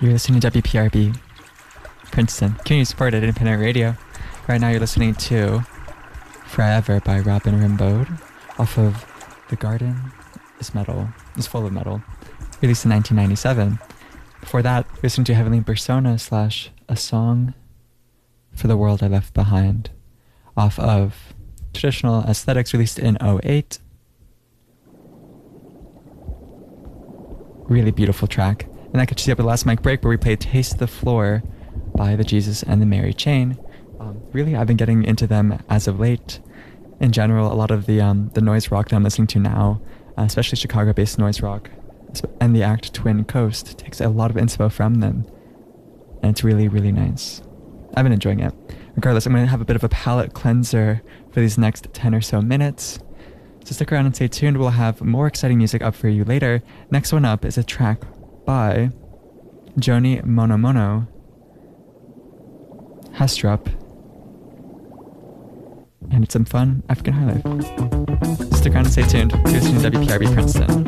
You're listening to WPRB, Princeton, community-supported independent radio. Right now you're listening to Forever by Robin Rimbaud off of The Garden is Full of Metal, released in 1997. Before that, you're listening to Heavenly Persona / A Song for the World I Left Behind off of Traditional Aesthetics, released in 2008. Really beautiful track. And that catches you up at the last mic break where we played Taste the Floor by the Jesus and the Mary Chain. Really, I've been getting into them as of late. In general, a lot of the noise rock that I'm listening to now, especially Chicago-based noise rock, and the act Twin Coast takes a lot of inspo from them. And it's really, really nice. I've been enjoying it. Regardless, I'm going to have a bit of a palate cleanser for these next 10 or so minutes. So stick around and stay tuned. We'll have more exciting music up for you later. Next one up is a track by Joni Monomono Hastrup, and it's some fun African highlife. Stick around and stay tuned. You're listening to WPRB Princeton.